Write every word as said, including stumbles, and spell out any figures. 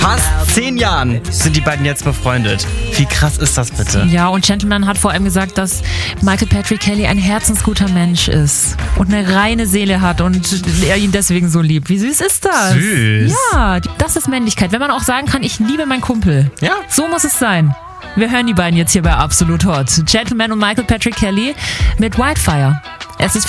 fast zehn Jahren sind die beiden jetzt befreundet. Wie krass ist das bitte? Ja, und Gentleman hat vor allem gesagt, dass Michael Patrick Kelly ein herzensguter Mensch ist und eine reine Seele hat und er ihn deswegen so liebt. Wie süß ist das? Süß. Ja, das ist Männlichkeit. Wenn man auch sagen kann, ich liebe meinen Kumpel. Ja. So muss es sein. Wir hören die beiden jetzt hier bei Absolut Hot. Gentleman und Michael Patrick Kelly mit Wildfire. Es ist